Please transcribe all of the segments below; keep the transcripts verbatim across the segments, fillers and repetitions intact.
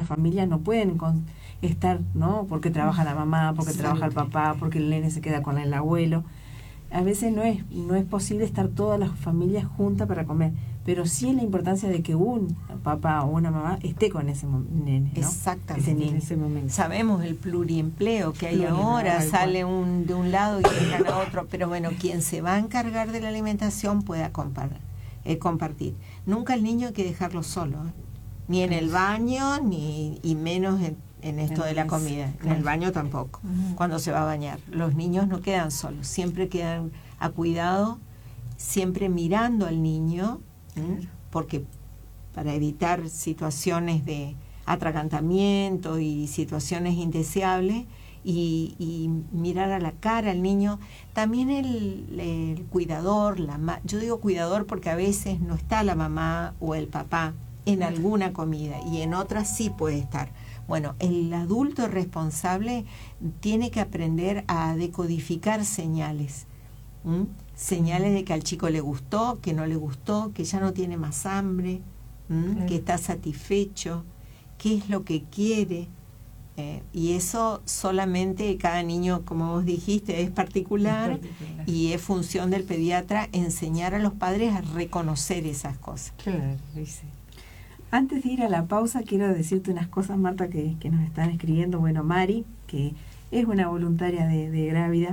las familias no pueden con, estar, ¿no? Porque trabaja la mamá, porque sí. trabaja el papá, porque el nene se queda con el abuelo. A veces no es no es posible estar todas las familias juntas para comer, pero sí es la importancia de que un papá o una mamá esté con ese nene, ¿no? Exactamente. Ese niño. En ese momento. Sabemos el pluriempleo que hay ahora, sale un de un lado y dejan a otro, pero bueno, quien se va a encargar de la alimentación pueda compartir, eh, compartir. Nunca el niño hay que dejarlo solo, ¿eh? Ni en el baño, ni y menos en, en esto de la comida. En el baño tampoco, uh-huh. cuando se va a bañar. Los niños no quedan solos, siempre quedan a cuidado, siempre mirando al niño, ¿eh? Porque para evitar situaciones de atragantamiento y situaciones indeseables, y, y mirar a la cara al niño. También el, el cuidador, la ma- yo digo cuidador porque a veces no está la mamá o el papá en alguna comida y en otras sí puede estar. Bueno, el adulto responsable tiene que aprender a decodificar señales, ¿m? Señales de que al chico le gustó, que no le gustó, que ya no tiene más hambre, ¿m? Que está satisfecho, qué es lo que quiere. Eh, y eso solamente cada niño, como vos dijiste, es particular, es particular y es función del pediatra enseñar a los padres a reconocer esas cosas. Claro, sí. Antes de ir a la pausa, quiero decirte unas cosas, Marta, que, que nos están escribiendo. Bueno, Mari, que es una voluntaria de, de Grávida,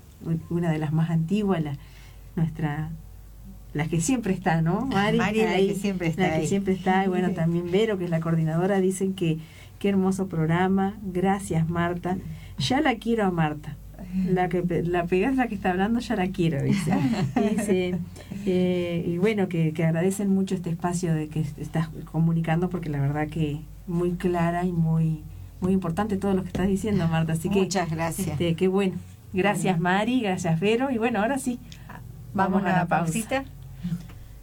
una de las más antiguas, la, nuestra, la que siempre está, ¿no? Mari, Mari es la que siempre está. La que ahí. siempre está, y bueno, también Vero, que es la coordinadora, dicen que qué hermoso programa, gracias Marta, ya la quiero a Marta. La que la pegás, la que está hablando, ya la quiero, dice. dice eh, y bueno, que, que agradecen mucho este espacio de que estás comunicando, porque la verdad que muy clara y muy muy importante todo lo que estás diciendo, Marta. Así que muchas gracias. Este, qué bueno. Gracias, Mari, gracias, Vero. Y bueno, ahora sí, vamos, vamos a la pausa. pausita.